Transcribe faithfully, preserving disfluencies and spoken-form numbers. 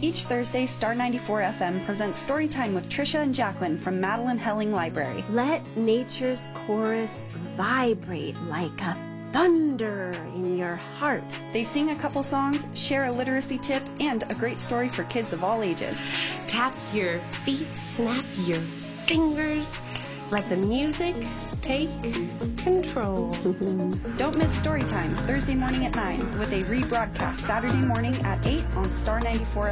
Each Thursday, Star ninety-four F M presents Storytime with Trisha and Jacqueline from Madeline Helling Library. Let nature's chorus vibrate like a thunder in your heart. They sing a couple songs, share a literacy tip, and a great story for kids of all ages. Tap your feet, snap your fingers, let the music take control. Don't miss Storytime, Thursday morning at nine, with a rebroadcast Saturday morning at eight on Star ninety-four